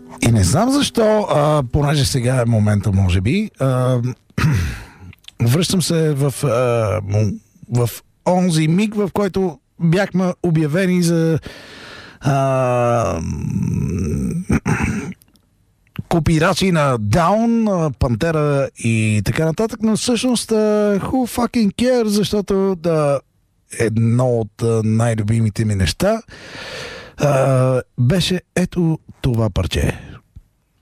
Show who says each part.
Speaker 1: И не знам защо, понеже сега е момента, може би, връщам се в онзи миг, в който бяхме обявени за копирачи на Даун, Пантера и така нататък, но всъщност who fucking cares, защото едно от най-любимите ми неща беше ето това парче.